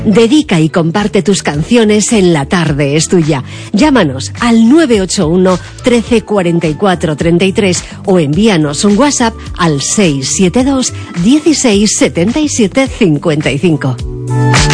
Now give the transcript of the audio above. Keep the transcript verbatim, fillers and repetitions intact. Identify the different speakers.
Speaker 1: Dedica y comparte tus canciones en La Tarde es Tuya. Llámanos al nueve ocho uno, trece, cuarenta y cuatro, treinta y tres o envíanos un WhatsApp al seis siete dos, dieciséis, setenta y siete, cincuenta y cinco.